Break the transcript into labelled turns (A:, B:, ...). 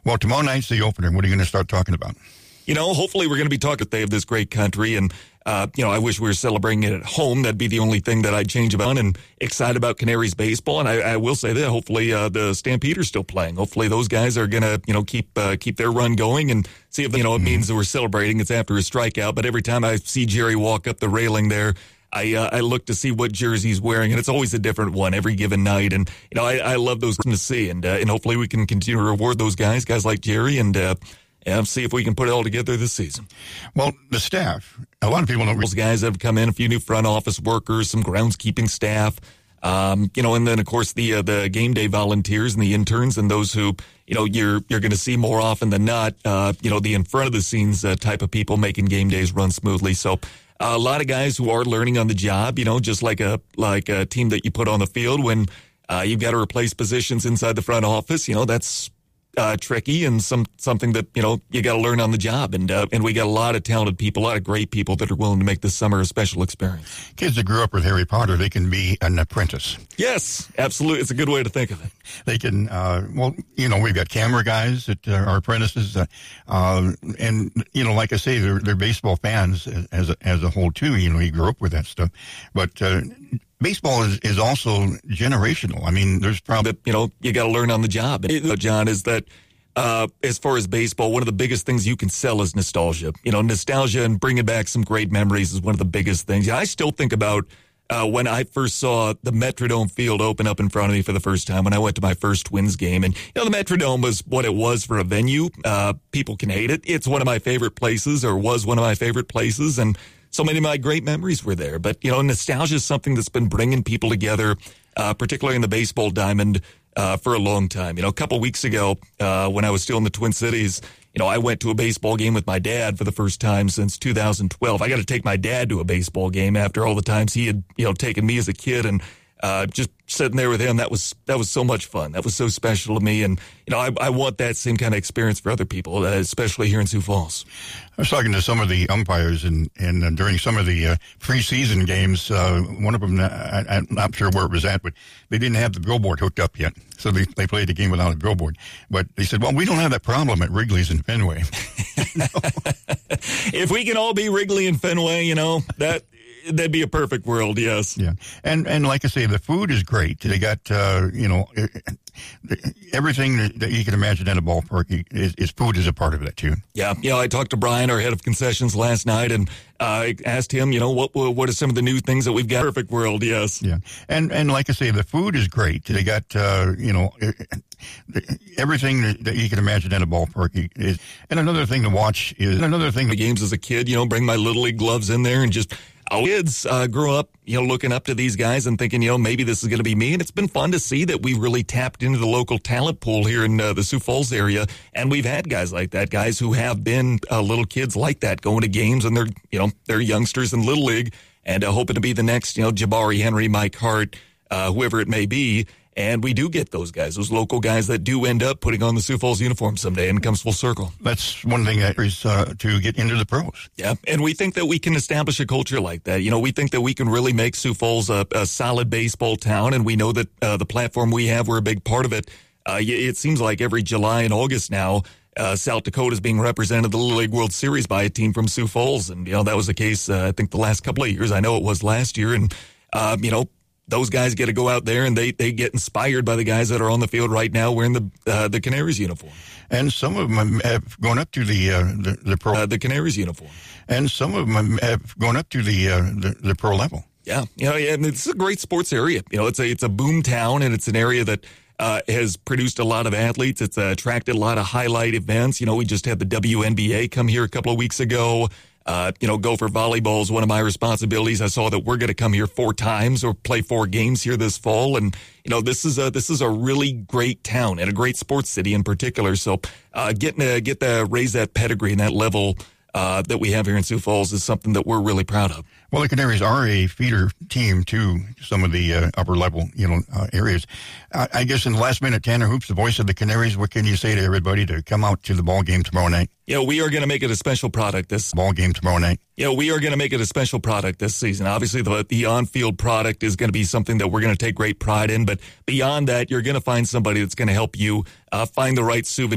A: Well, tomorrow night's the opener. What are you going to start talking about?
B: Hopefully we're going to be talking. They have this great country, and I wish we were celebrating it at home. That'd be the only thing that I'd change about. And excited about Canaries baseball. And I will say that hopefully the Stampeders still playing. Hopefully those guys are going to keep their run going and see if it means that we're celebrating. It's after a strikeout, but every time I see Jerry walk up the railing there, I look to see what jersey he's wearing, and it's always a different one every given night. And I love those to see, and hopefully we can continue to reward those guys like Jerry, and see if we can put it all together this season.
A: Well, the staff, a lot of people don't.
B: Those guys that have come in, a few new front office workers, some groundskeeping staff, and then of course the game day volunteers and the interns and those who you're going to see more often than not. The in front of the scenes type of people making game days run smoothly. So. A lot of guys who are learning on the job, just like a team that you put on the field when you've got to replace positions inside the front office. That's tricky and something that you got to learn on the job. And we got a lot of talented people, a lot of great people that are willing to make this summer a special experience.
A: Kids that grew up with Harry Potter, they can be an apprentice.
B: Yes, absolutely. It's a good way to think of it.
A: They can, we've got camera guys that are apprentices, and like I say, they're baseball fans as a whole too. You grew up with that stuff, but baseball is also generational. I mean, there's probably
B: you got to learn on the job. John, is that as far as baseball, one of the biggest things you can sell is nostalgia. Nostalgia and bringing back some great memories is one of the biggest things. I still think about. When I first saw the Metrodome field open up in front of me for the first time when I went to my first Twins game. And, the Metrodome was what it was for a venue. People can hate it. It's one of my favorite places, or was one of my favorite places. And so many of my great memories were there. But, nostalgia is something that's been bringing people together, particularly in the baseball diamond, for a long time. A couple weeks ago, when I was still in the Twin Cities, I went to a baseball game with my dad for the first time since 2012. I got to take my dad to a baseball game after all the times he had, taken me as a kid, and just sitting there with him, that was so much fun. That was so special to me, and I want that same kind of experience for other people, especially here in Sioux Falls.
A: I was talking to some of the umpires, and during some of the preseason games, one of them, I'm not sure where it was at, but they didn't have the billboard hooked up yet, so they played the game without a billboard. But they said, well, we don't have that problem at Wrigley's and Fenway.
B: If we can all be Wrigley and Fenway, that'd be a perfect world, yes.
A: Yeah. And like I say, the food is great. They got, everything that you can imagine at a ballpark is food is a part of that, too.
B: Yeah. I talked to Brian, our head of concessions, last night, and I asked him, what are some of the new things that we've got? Perfect world, yes.
A: Yeah. And like I say, the food is great. They got, everything that you can imagine at a ballpark is. And another thing to watch is the
B: games as a kid, bring my Little League gloves in there and just kids grew up, looking up to these guys and thinking, maybe this is going to be me. And it's been fun to see that we really tapped into the local talent pool here in the Sioux Falls area. And we've had guys like that, guys who have been little kids like that going to games, and they're youngsters in Little League and hoping to be the next, Jabari Henry, Mike Hart, whoever it may be. And we do get those guys, those local guys that do end up putting on the Sioux Falls uniform someday, and it comes full circle.
A: That's one thing that is to get into the pros.
B: Yeah, and we think that we can establish a culture like that. We think that we can really make Sioux Falls a solid baseball town, and we know that the platform we have, we're a big part of it. It seems like every July and August now, South Dakota is being represented in the Little League World Series by a team from Sioux Falls. And, that was the case, I think, the last couple of years. I know it was last year. And, those guys get to go out there and they get inspired by the guys that are on the field right now wearing the Canaries uniform.
A: And some of them have gone up to the pro.
B: The Canaries uniform.
A: And some of them have gone up to the pro level.
B: Yeah. And it's a great sports area. It's a boom town, and it's an area that has produced a lot of athletes. It's attracted a lot of highlight events. We just had the WNBA come here a couple of weeks ago. Gopher volleyball is one of my responsibilities. I saw that we're going to come here 4 times or play 4 games here this fall. And, this is a really great town and a great sports city in particular. So, raise that pedigree and that level, that we have here in Sioux Falls is something that we're really proud of.
A: Well, the Canaries are a feeder team to some of the upper level, areas. I guess in the last minute, Tanner Hoops, the voice of the Canaries, what can you say to everybody to come out to the ball game tomorrow night?
B: We are going to make it a special product this
A: ball game tomorrow night.
B: We are going to make it a special product this season. Obviously, the on-field product is going to be something that we're going to take great pride in. But beyond that, you're going to find somebody that's going to help you find the right souvenir.